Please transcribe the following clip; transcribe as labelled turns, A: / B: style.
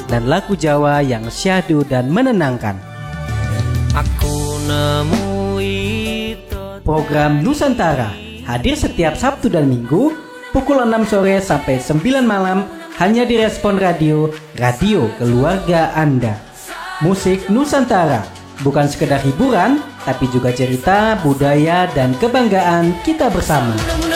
A: dan lagu Jawa yang syahdu dan menenangkan.
B: Aku nemu itu.
A: Program Nusantara hadir setiap Sabtu dan Minggu pukul 6 sore sampai 9 malam hanya di Respon Radio, radio keluarga Anda. Musik Nusantara bukan sekedar hiburan, tapi juga cerita, budaya, dan kebanggaan kita bersama.